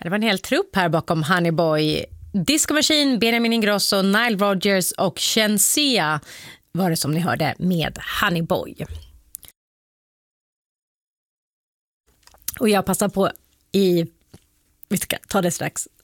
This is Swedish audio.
Det var en hel trupp här bakom Honey Boy. Disco Machine, Benjamin Ingrosso, Nile Rodgers och Shenseea var det som ni hörde med Honey Boy. Och jag passar på vi ska ta det strax.